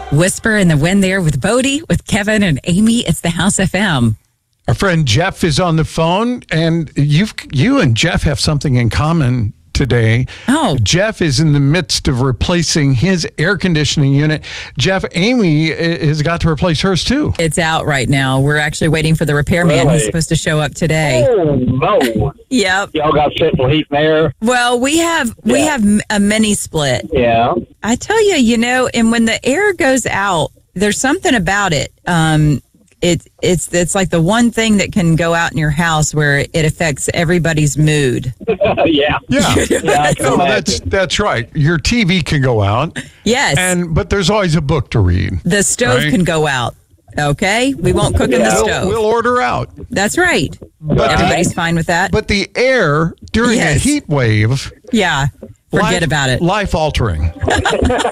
Whisper in the Wind there with Bodie, with Kevin and Amy. It's the House FM. Our friend Jeff is on the phone, and you and Jeff have something in common today. Oh. Jeff is in the midst of replacing his air conditioning unit. Jeff, Amy has got to replace hers too. It's out right now. We're actually waiting for the repairman. Really? He's supposed to show up today. Oh, no. Yep. Y'all got central heat and air? Well, we have a mini split. Yeah. I tell you, and when the air goes out, there's something about it. It's like the one thing that can go out in your house where it affects everybody's mood. Yeah. Yeah. Oh, That's right. Your TV can go out. Yes. But there's always a book to read. The stove can go out. Okay? We won't cook in the stove. We'll order out. That's right. But Everybody's fine with that. But the air during a heat wave. Yeah. Forget about it. Life altering.